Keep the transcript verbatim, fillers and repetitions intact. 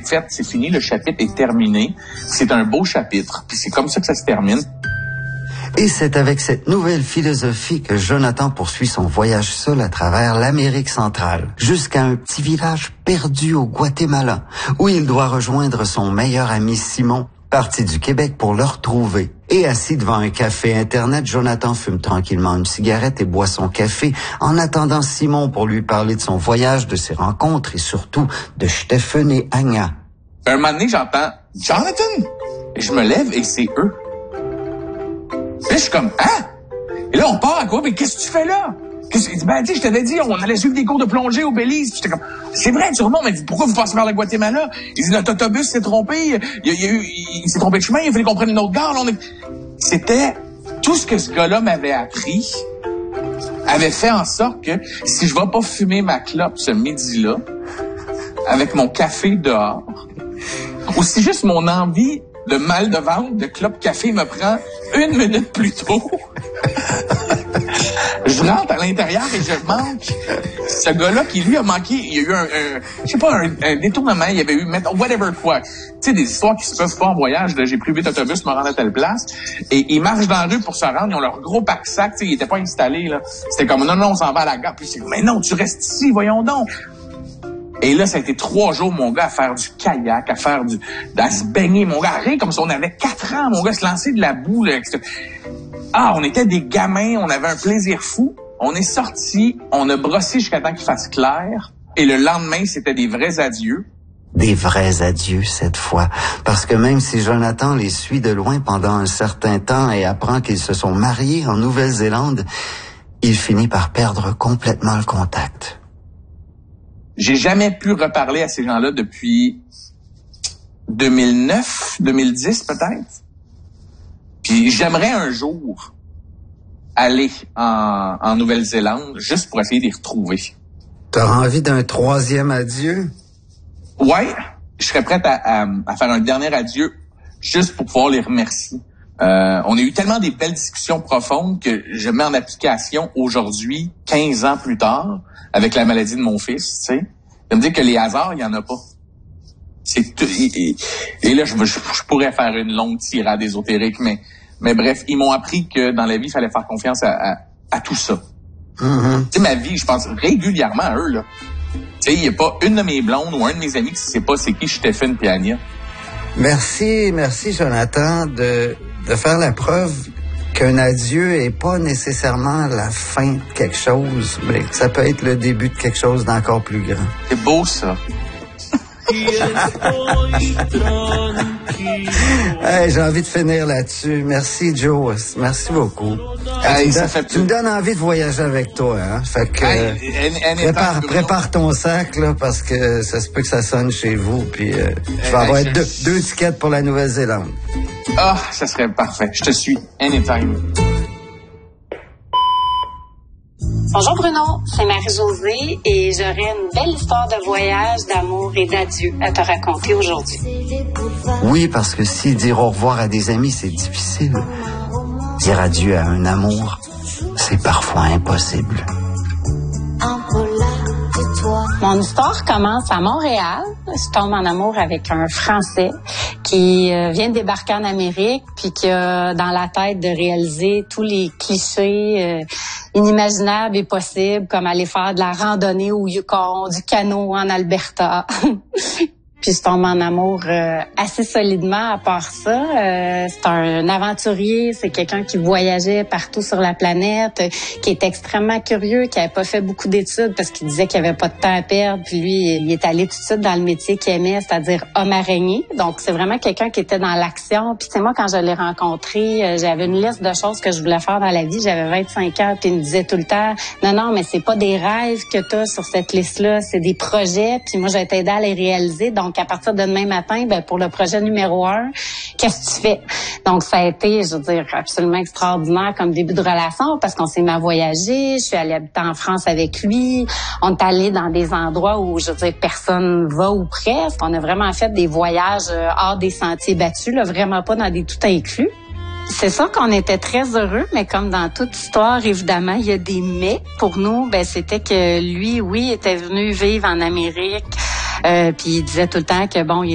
fait, c'est fini, le chapitre est terminé. C'est un beau chapitre, puis c'est comme ça que ça se termine. Et c'est avec cette nouvelle philosophie que Jonathan poursuit son voyage seul à travers l'Amérique centrale, jusqu'à un petit village perdu au Guatemala, où il doit rejoindre son meilleur ami Simon, parti du Québec pour le retrouver. Et assis devant un café Internet, Jonathan fume tranquillement une cigarette et boit son café en attendant Simon pour lui parler de son voyage, de ses rencontres et surtout de Stephen et Anya. Un moment donné, j'entends « Jonathan! » Et je me lève et c'est eux. Là, je suis comme, hein? Et là, on part à quoi? Mais qu'est-ce que tu fais là? Qu'est-ce que... Ben, tu sais, je t'avais dit, on allait suivre des cours de plongée au Belize. Puis j'étais comme, c'est vrai, tu remontes, mais pourquoi vous passez par le Guatemala? Il dit, notre autobus s'est trompé. Il, il, il, il, il s'est trompé de chemin. Il fallait qu'on prenne une autre gare. Là, on est... C'était tout ce que ce gars-là m'avait appris, avait fait en sorte que si je vais pas fumer ma clope ce midi-là, avec mon café dehors, ou si juste mon envie de mal de ventre, de clope café me prend une minute plus tôt. Je rentre à l'intérieur et je manque ce gars-là qui, lui, a manqué. Il y a eu un, un je sais pas, un, un détournement. Il y avait eu, whatever quoi. Tu sais, des histoires qui se peuvent pas en voyage. Là, j'ai pris huit autobus, me rendre à telle place. Et ils marchent dans la rue pour se rendre. Ils ont leur gros pack-sac. Tu sais, ils étaient pas installés, là. C'était comme, non, non, on s'en va à la gare. Puis c'est comme, mais non, tu restes ici, voyons donc. Et là, ça a été trois jours, mon gars, à faire du kayak, à faire du, à se baigner, mon gars, rien comme si on avait quatre ans, mon gars, se lancer de la boue, là. Ah, on était des gamins, on avait un plaisir fou. On est sortis, on a brossé jusqu'à temps qu'il fasse clair. Et le lendemain, c'était des vrais adieux. Des vrais adieux cette fois. Parce que même si Jonathan les suit de loin pendant un certain temps et apprend qu'ils se sont mariés en Nouvelle-Zélande, il finit par perdre complètement le contact. J'ai jamais pu reparler à ces gens-là depuis deux mille neuf, deux mille dix peut-être. Puis j'aimerais un jour aller en, en Nouvelle-Zélande juste pour essayer de les retrouver. T'auras envie d'un troisième adieu? Ouais, je serais prête à, à, à faire un dernier adieu juste pour pouvoir les remercier. Euh, on a eu tellement des belles discussions profondes que je mets en application aujourd'hui, quinze ans plus tard, avec la maladie de mon fils, tu sais. De me dire que les hasards, il y en a pas. C'est tout, et, et là, je, je, je pourrais faire une longue tirade ésotérique, mais, mais bref, ils m'ont appris que dans la vie, il fallait faire confiance à, à, à tout ça. Mm-hmm. Tu sais, ma vie, je pense régulièrement à eux, là. Tu sais, il n'y a pas une de mes blondes ou un de mes amis qui ne sait pas c'est qui Stephen et Anya. Merci, merci Jonathan de, de faire la preuve qu'un adieu est pas nécessairement la fin de quelque chose, mais que ça peut être le début de quelque chose d'encore plus grand. C'est beau, ça. Hey, j'ai envie de finir là-dessus. Merci, Joe. Merci beaucoup. Hey, tu, ça me fait donnes, tu me donnes envie de voyager avec toi, hein? Fait que hey, euh, any, prépare, prépare ton sac, là, parce que ça se peut que ça sonne chez vous, puis euh, je vais hey, avoir hey, deux, je... deux tickets pour la Nouvelle-Zélande. Ah, oh, ça serait parfait. Je te suis. Anytime. Bonjour Bruno, c'est Marie-Josée et j'aurais une belle histoire de voyage, d'amour et d'adieu à te raconter aujourd'hui. Oui, parce que si dire au revoir à des amis, c'est difficile, dire adieu à un amour, c'est parfois impossible. Mon histoire commence à Montréal. Je tombe en amour avec un Français qui euh, vient de débarquer en Amérique puis qui a dans la tête de réaliser tous les clichés euh, inimaginables et possibles, comme aller faire de la randonnée au Yukon, du canot en Alberta. Puis je tombe en amour euh, assez solidement à part ça. Euh, c'est un aventurier, c'est quelqu'un qui voyageait partout sur la planète, euh, qui est extrêmement curieux, qui avait pas fait beaucoup d'études parce qu'il disait qu'il avait pas de temps à perdre. Puis lui, il est allé tout de suite dans le métier qu'il aimait, c'est-à-dire homme araignée. Donc c'est vraiment quelqu'un qui était dans l'action. Puis tu sais, moi, quand je l'ai rencontré, euh, j'avais une liste de choses que je voulais faire dans la vie. J'avais vingt-cinq ans, puis il me disait tout le temps, non, non, mais c'est pas des rêves que t'as sur cette liste-là, c'est des projets. Puis moi, j'ai t'aider à les réaliser. Donc à partir de demain matin, ben pour le projet numéro un, qu'est-ce que tu fais? Donc, ça a été, je veux dire, absolument extraordinaire comme début de relation parce qu'on s'est mis à voyager. Je suis allée habiter en France avec lui. On est allé dans des endroits où, je veux dire, personne va ou presque. On a vraiment fait des voyages hors des sentiers battus, là, vraiment pas dans des tout inclus. C'est ça qu'on était très heureux, mais comme dans toute histoire, évidemment, il y a des mais. Pour nous, ben c'était que lui, oui, était venu vivre en Amérique. Euh, puis il disait tout le temps que bon, il